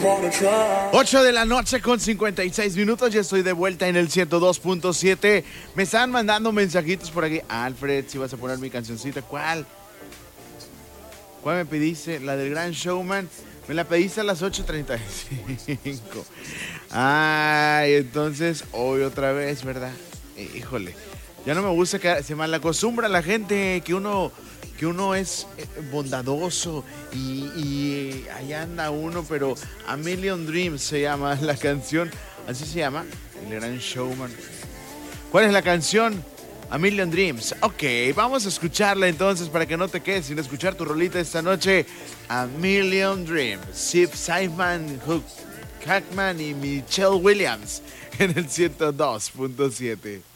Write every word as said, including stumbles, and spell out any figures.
ocho de la noche con cincuenta y seis minutos. Ya estoy de vuelta en el ciento dos punto siete. Me están mandando mensajitos por aquí. Alfred, si vas a poner mi cancioncita. ¿Cuál? ¿Cuál me pediste? La del Gran Showman. Me la pediste a las ocho treinta y cinco. Ay, entonces hoy otra vez, ¿verdad? Híjole. Ya no me gusta que se malacostumbra la gente que uno, que uno es bondadoso y, y ahí anda uno, pero A Million Dreams se llama la canción, así se llama, El Gran Showman. ¿Cuál es la canción? A Million Dreams. Ok, vamos a escucharla entonces para que no te quedes sin escuchar tu rolita esta noche. A Million Dreams. Sip Simon, Hugh Jackman y Michelle Williams en el ciento dos punto siete.